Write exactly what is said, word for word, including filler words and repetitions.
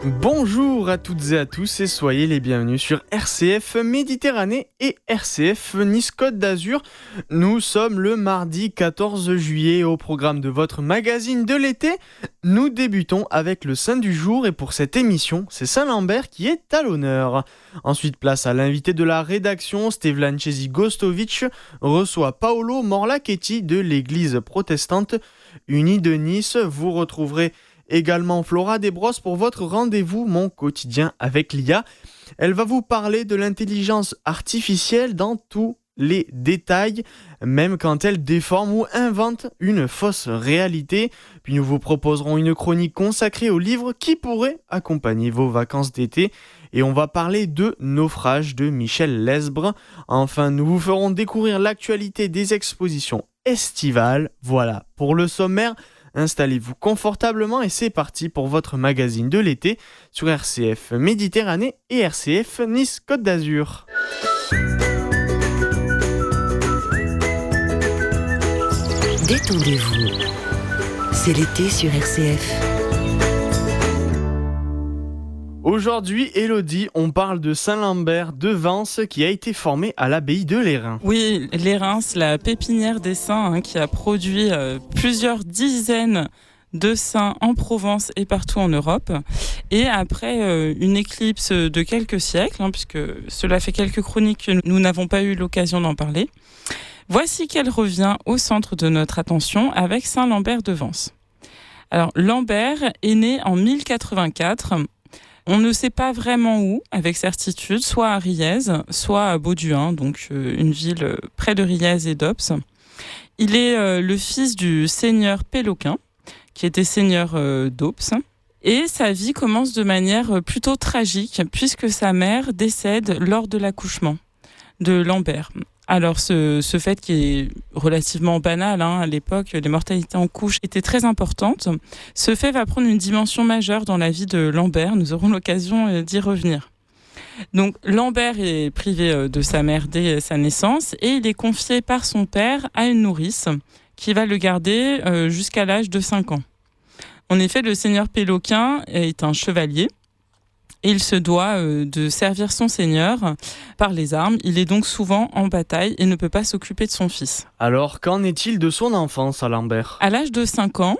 Bonjour à toutes et à tous et soyez les bienvenus sur R C F Méditerranée et R C F Nice Côte d'Azur. Nous sommes le mardi quatorze juillet. Au programme de votre magazine de l'été, nous débutons avec le saint du jour et pour cette émission, c'est Saint-Lambert qui est à l'honneur. Ensuite, place à l'invité de la rédaction, Stevlan Chesi-Gostovic reçoit Paolo Morlachetti de l'église protestante unie de Nice. Vous retrouverez également Flora Desbrosses pour votre rendez-vous Mon quotidien avec l'I A. Elle va vous parler de l'intelligence artificielle dans tous les détails, même quand elle déforme ou invente une fausse réalité. Puis nous vous proposerons une chronique consacrée aux livres qui pourraient accompagner vos vacances d'été. Et on va parler de Naufrage de Michel Lesbre. Enfin, nous vous ferons découvrir l'actualité des expositions estivales. Voilà pour le sommaire. Installez-vous confortablement et c'est parti pour votre magazine de l'été sur R C F Méditerranée et R C F Nice Côte d'Azur. Détendez-vous, c'est l'été sur R C F. Aujourd'hui, Élodie, on parle de Saint-Lambert de Vence qui a été formé à l'abbaye de Lérins. Oui, Lérins, la pépinière des saints hein, qui a produit euh, plusieurs dizaines de saints en Provence et partout en Europe. Et après euh, une éclipse de quelques siècles, hein, puisque cela fait quelques chroniques que nous n'avons pas eu l'occasion d'en parler, voici qu'elle revient au centre de notre attention avec Saint-Lambert de Vence. Alors, Lambert est né en mille quatre-vingt-quatre. On ne sait pas vraiment où, avec certitude, soit à Riez, soit à Bauduin, donc euh, une ville près de Riez et d'Ops. Il est euh, le fils du seigneur Péloquin, qui était seigneur euh, d'Ops. Et sa vie commence de manière plutôt tragique, puisque sa mère décède lors de l'accouchement de Lambert. Alors ce, ce fait qui est relativement banal, hein, à l'époque, les mortalités en couche étaient très importantes. Ce fait va prendre une dimension majeure dans la vie de Lambert. Nous aurons l'occasion d'y revenir. Donc Lambert est privé de sa mère dès sa naissance et il est confié par son père à une nourrice qui va le garder jusqu'à l'âge de cinq ans. En effet, le seigneur Péloquin est un chevalier. Et il se doit euh, de servir son seigneur par les armes. Il est donc souvent en bataille et ne peut pas s'occuper de son fils. Alors, qu'en est-il de son enfance à Lambert ? À l'âge de cinq ans,